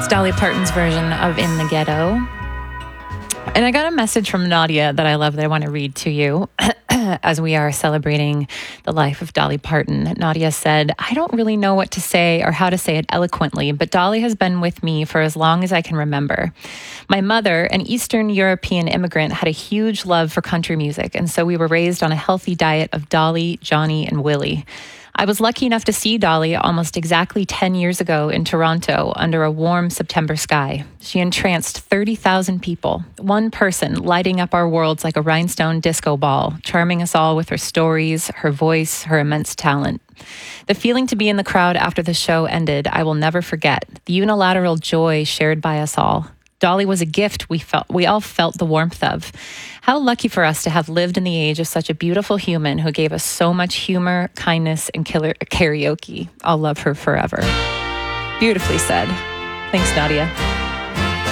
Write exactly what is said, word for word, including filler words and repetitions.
Dolly Parton's version of In the Ghetto. And I got a message from Nadia that I love that I want to read to you as we are celebrating the life of Dolly Parton. Nadia said, I don't really know what to say or how to say it eloquently, but Dolly has been with me for as long as I can remember. My mother, an Eastern European immigrant, had a huge love for country music, and so we were raised on a healthy diet of Dolly, Johnny, and Willie. I was lucky enough to see Dolly almost exactly ten years ago in Toronto under a warm September sky. She entranced thirty thousand people, one person lighting up our worlds like a rhinestone disco ball, charming us all with her stories, her voice, her immense talent. The feeling to be in the crowd after the show ended, I will never forget. The unilateral joy shared by us all. Dolly was a gift we felt we all felt the warmth of. How lucky for us to have lived in the age of such a beautiful human who gave us so much humor, kindness, and killer karaoke. I'll love her forever. Beautifully said. Thanks, Nadia.